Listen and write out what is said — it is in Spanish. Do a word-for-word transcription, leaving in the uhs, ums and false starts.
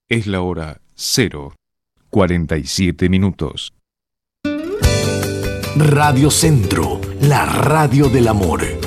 Es la hora cero cuarenta y siete minutos. Radio Centro, la radio del amor.